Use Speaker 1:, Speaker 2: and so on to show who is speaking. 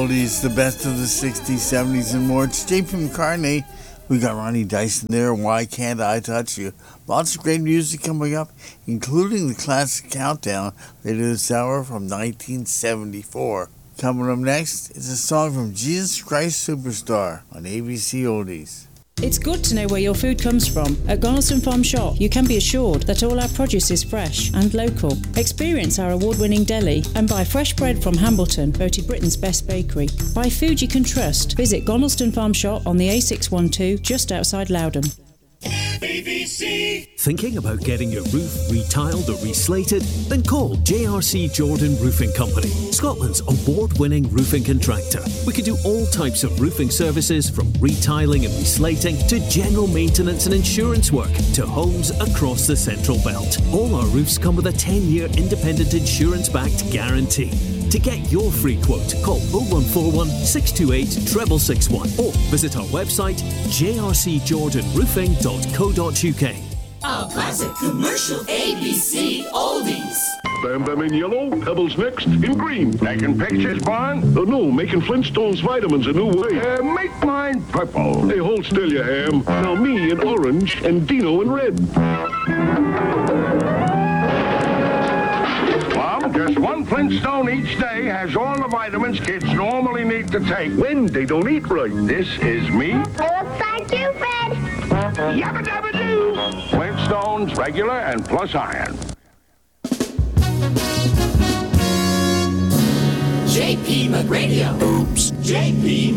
Speaker 1: oldies, the best of the 60s, 70s, and more. It's J.P. McCartney. We got Ronnie Dyson there. Why Can't I Touch You? Lots of great music coming up, including the classic countdown later this hour from 1974. Coming up next is a song from Jesus Christ Superstar on ABC Oldies.
Speaker 2: It's good to know where your food comes from. At Donaldson Farm Shop, you can be assured that all our produce is fresh and local. Experience our award-winning deli and buy fresh bread from Hambleton, voted Britain's best bakery. Buy food you can trust. Visit Donaldson Farm Shop on the A612 just outside Loudon.
Speaker 3: BBC. Thinking about getting your roof retiled or reslated? Then call JRC Jordan Roofing Company, Scotland's award-winning roofing contractor. We can do all types of roofing services, from retiling and reslating to general maintenance and insurance work to homes across the Central Belt. All our roofs come with a 10-year independent insurance-backed guarantee. To get your free quote, call 0141 628 6661 or visit our website jrcjordanroofing.co.uk.
Speaker 4: Our classic commercial ABC Oldies.
Speaker 5: Bam Bam in yellow, Pebbles mixed in green. Taking pictures, Barn? No, making Flintstones vitamins a new way. Make mine purple. Hey, hold still, you ham. Now me in orange and Dino in red. Just one Flintstone each day has all the vitamins kids normally need to take when they don't eat right. This is me.
Speaker 6: It looks like you, Fred.
Speaker 5: Yabba dabba doo. Flintstones, regular and plus iron.
Speaker 4: JP McRadio. Oops. JP